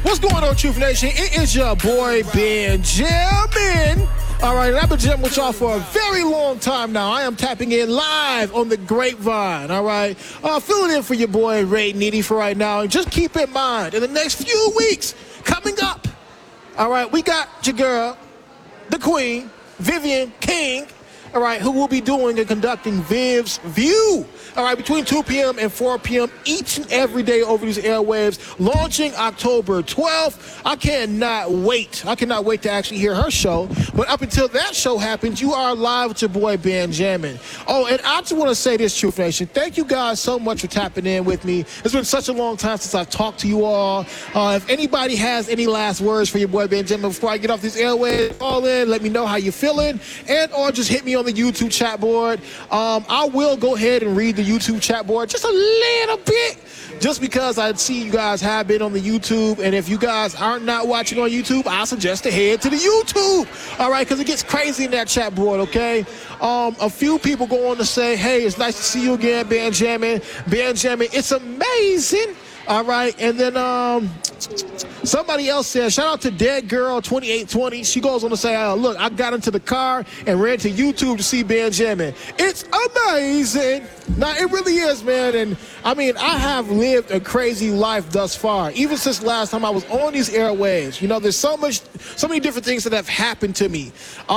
What's going on, Truth Nation? It is your boy, Benjamin. All right, and I've been jamming with y'all for a very long time now. I am tapping in live on the grapevine, all right? Filling in for your boy, Ray Needy, for right now. And just keep in mind, in the next few weeks coming up, all right, we got your girl, the queen, Vivian King, all right, who will be doing and conducting Viv's View, all right, between 2 p.m. and 4 p.m. each and every day over these airwaves, launching October 12th. I cannot wait. I cannot wait to actually hear her show. But up until that show happens, you are live with your boy, Benjamin. Oh, and I just want to say this, Truth Nation. Thank you guys so much for tapping in with me. It's been such a long time since I've talked to you all. If anybody has any last words for your boy, Benjamin, before I get off these airwaves, call in, let me know how you're feeling, and or just hit me on the YouTube chat board. I will go ahead and read the YouTube chat board just a little bit, just because I see you guys have been on the YouTube, and if you guys aren't not watching on YouTube, I suggest to head to the YouTube, all right, because it gets crazy in that chat board, okay? A few people go on to say, hey, it's nice to see you again, Benjamin. Benjamin, it's amazing. All right, and then somebody else says, shout out to Dead Girl 2820. She goes on to say, look, I got into the car and ran to YouTube to see Benjamin. It's amazing. Now, it really is, man. And, I mean, I have lived a crazy life thus far, even since last time I was on these airwaves. You know, there's so many different things that have happened to me.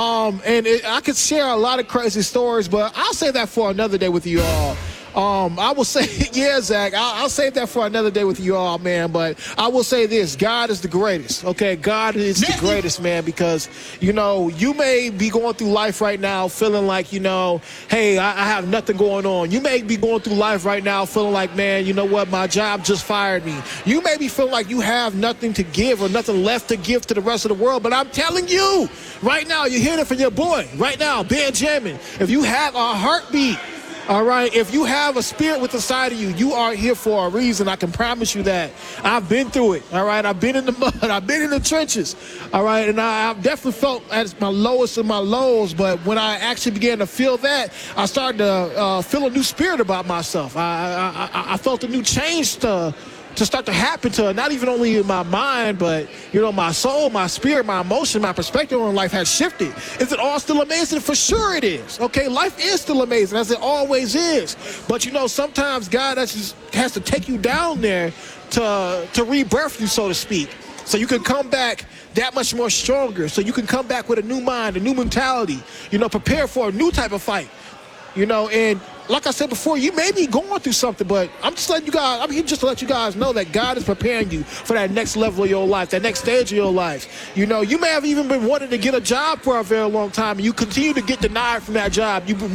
I could share a lot of crazy stories, but I'll say that for another day with you all. I will say, yeah, Zach, I'll save that for another day with you all, man. But I will say this, God is the greatest, okay? God is the greatest, man, because, you know, you may be going through life right now feeling like, you know, hey, I have nothing going on. You may be going through life right now feeling like, man, you know what, my job just fired me. You may be feeling like you have nothing to give or nothing left to give to the rest of the world. But I'm telling you, right now, you're hearing it from your boy, right now, Benjamin. If you have a heartbeat, all right, if you have a spirit with inside of you, you are here for a reason. I can promise you that. I've been through it, all right? I've been in the mud. I've been in the trenches, all right? And I've definitely felt at my lowest of my lows, but when I actually began to feel that, I started to feel a new spirit about myself. I felt a new change to start to happen to not even only my mind, but, you know, my soul, my spirit, my emotion, my perspective on life has shifted. Is it all still amazing? For sure it is, okay? Life is still amazing, as it always is. But, you know, sometimes God has to take you down there to rebirth you, so to speak, so you can come back that much more stronger, so you can come back with a new mind, a new mentality, you know, prepare for a new type of fight, you know, and like I said before, you may be going through something, but I'm here just to let you guys know that God is preparing you for that next level of your life, that next stage of your life. You know, you may have even been wanting to get a job for a very long time, and you continue to get denied from that job. You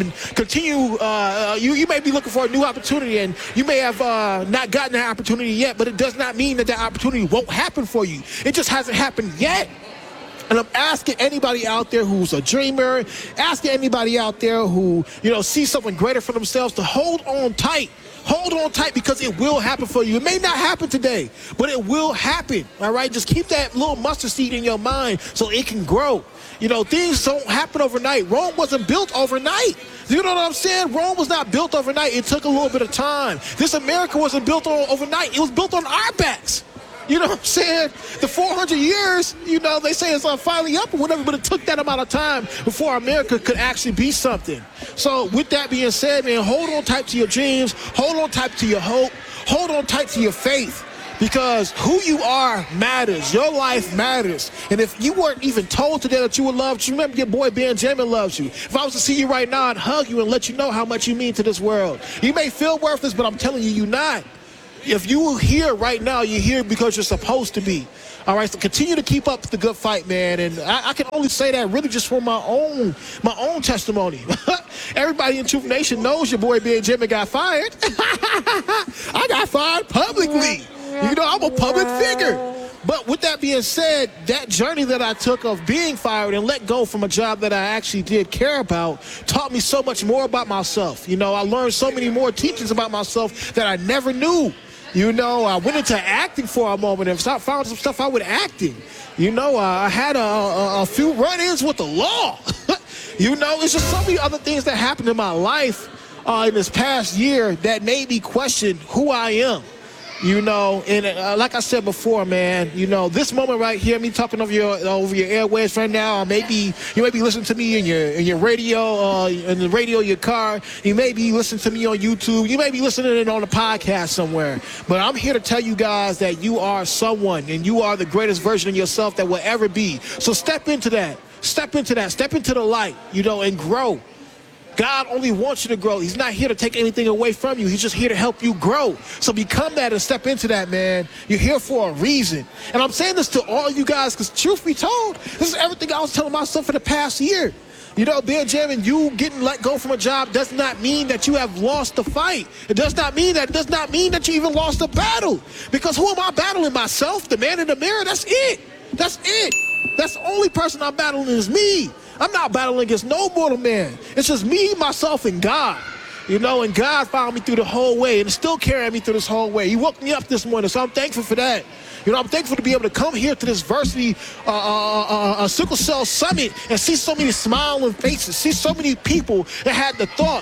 may be looking for a new opportunity, and you may have not gotten that opportunity yet, but it does not mean that opportunity won't happen for you. It just hasn't happened yet. And I'm asking anybody out there who's a dreamer, asking anybody out there who, you know, sees something greater for themselves to hold on tight. Hold on tight, because it will happen for you. It may not happen today, but it will happen, all right? Just keep that little mustard seed in your mind so it can grow. You know, things don't happen overnight. Rome wasn't built overnight. You know what I'm saying? Rome was not built overnight. It took a little bit of time. This America wasn't built overnight. It was built on our backs. You know what I'm saying? The 400 years, you know, they say it's finally up or whatever, but it took that amount of time before America could actually be something. So with that being said, man, hold on tight to your dreams, hold on tight to your hope, hold on tight to your faith, because who you are matters. Your life matters. And if you weren't even told today that you were loved, remember your boy Benjamin loves you. If I was to see you right now, I'd hug you and let you know how much you mean to this world. You may feel worthless, but I'm telling you, you're not. If you are here right now, you're here because you're supposed to be. All right, so continue to keep up the good fight, man. And I can only say that really just from my own testimony. Everybody in Truth Nation knows your boy Benjamin got fired. I got fired publicly. You know, I'm a public figure. But with that being said, that journey that I took of being fired and let go from a job that I actually did care about taught me so much more about myself. You know, I learned so many more teachings about myself that I never knew. You know, I went into acting for a moment and found some stuff out with acting. You know, I had a few run-ins with the law. You know, it's just so many other things that happened in my life in this past year that made me question who I am. You know, and like I said before, man, you know, this moment right here, me talking over your airwaves right now, maybe you may be listening to me in your radio, in the radio, your car. You may be listening to me on YouTube. You may be listening on a podcast somewhere. But I'm here to tell you guys that you are someone, and you are the greatest version of yourself that will ever be. So step into that. Step into that. Step into the light, you know, and grow. God only wants you to grow. He's not here to take anything away from you. He's just here to help you grow. So become that and step into that, man. You're here for a reason. And I'm saying this to all you guys because truth be told, this is everything I was telling myself for the past year. You know, Benjamin, you getting let go from a job does not mean that you have lost the fight. It does not mean that. It does not mean that you even lost the battle. Because who am I battling? Myself? The man in the mirror? That's it. That's it. That's the only person I'm battling is me. I'm not battling against no mortal man. It's just me, myself, and God. You know, and God found me through the whole way and is still carrying me through this whole way. He woke me up this morning, so I'm thankful for that. You know, I'm thankful to be able to come here to this Varsity Sickle Cell Summit and see so many smiling faces, see so many people that had the thought,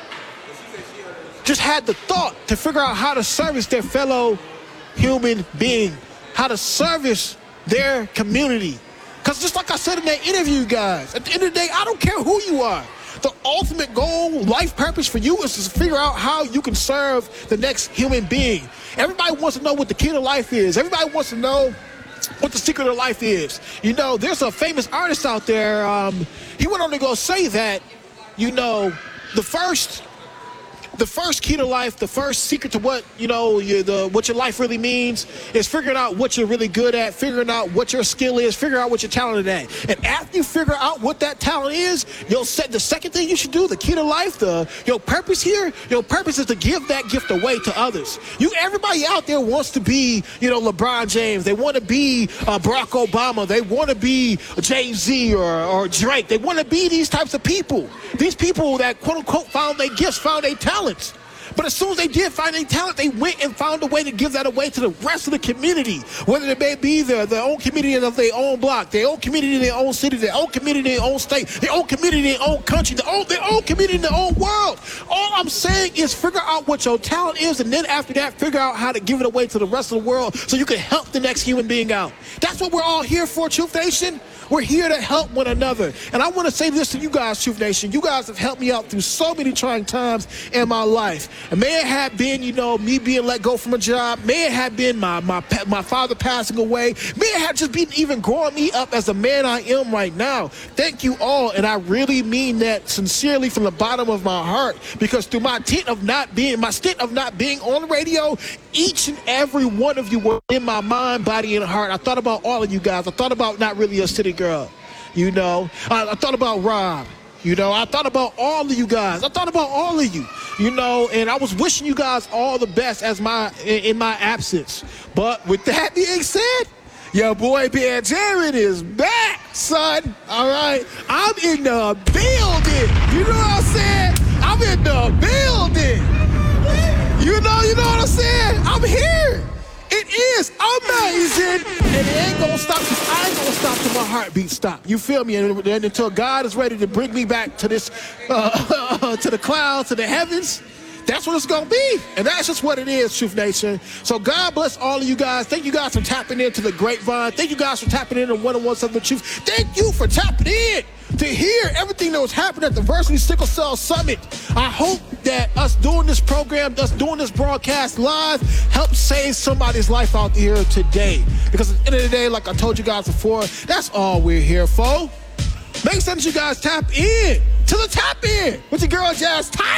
just had the thought to figure out how to service their fellow human being, how to service their community. Because just like I said in that interview, guys, at the end of the day, I don't care who you are. The ultimate goal, life purpose for you is to figure out how you can serve the next human being. Everybody wants to know what the key to life is. Everybody wants to know what the secret of life is. You know, there's a famous artist out there. He went on to go say that, you know, the first key to life, the first secret to what, you know, what your life really means is figuring out what you're really good at, figuring out what your skill is, figuring out what you're talented at. And after you figure out what that talent is, you'll set the second thing you should do, the key to life, your purpose here, your purpose is to give that gift away to others. Everybody out there wants to be, you know, LeBron James. They want to be Barack Obama. They want to be Jay-Z or Drake. They want to be these types of people. These people that, quote unquote, found their gifts, found their talents. But as soon as they did find their talent, they went and found a way to give that away to the rest of the community, whether it may be their own community of their own block, their own community in their own city, their own community in their own state, their own community in their own country, their own community in their own world. All I'm saying is figure out what your talent is, and then after that, figure out how to give it away to the rest of the world so you can help the next human being out. That's what we're all here for, Truth Nation. We're here to help one another. And I want to say this to you guys, Truth Nation. You guys have helped me out through so many trying times in my life. And may it have been, you know, me being let go from a job. May it have been my father passing away. May it have just been even growing me up as the man I am right now. Thank you all. And I really mean that sincerely from the bottom of my heart. Because through my stint of not being on the radio, each and every one of you were in my mind, body, and heart. I thought about all of you guys. I thought about Not Really a City Girl, you know. I thought about Rob, you know. I thought about all of you guys. I thought about all of you, you know. And I was wishing you guys all the best in my absence. But with that being said, your boy Benjamin is back, son. All right, I'm in the building. You know what I'm saying? I'm in the building. You know what I'm saying? I'm here. It is amazing, and it ain't gonna stop. I ain't gonna stop till my heartbeat stop. You feel me? And until God is ready to bring me back to this, to the clouds, to the heavens, that's what it's gonna be. And that's just what it is, Truth Nation. So God bless all of you guys. Thank you guys for tapping into the Grapevine. Thank you guys for tapping in to 101.7 Truth. Thank you for tapping in to hear everything that was happening at the Varsity Sickle Cell Summit. I hope that us doing this program, us doing this broadcast live, helps save somebody's life out here today. Because at the end of the day, like I told you guys before, that's all we're here for. Make sure that you guys tap in to the tap in with your girl Jazz Ty.